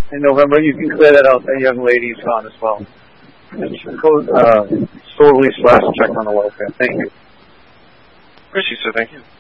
in November. You can clear that out. That young lady's gone as well. Totally / check on the welfare. Thank you. Appreciate it, sir. Thank you.